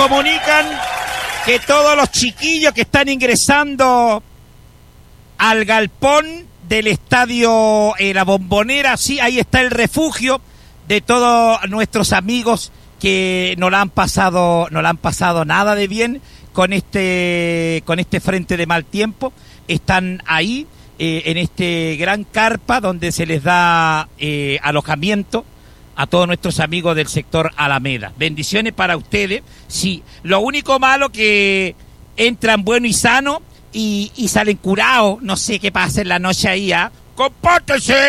comunican que todos los chiquillos que están ingresando al galpón del estadio La Bombonera, sí, ahí está el refugio de todos nuestros amigos que no la han pasado nada de bien con este frente de mal tiempo. Están ahí en este gran carpa donde se les da alojamiento a todos nuestros amigos del sector Alameda. Bendiciones para ustedes. Sí, lo único malo que entran bueno y sano y salen curados. No sé qué pasa en la noche ahí, ¿ah? ¡Compórtense!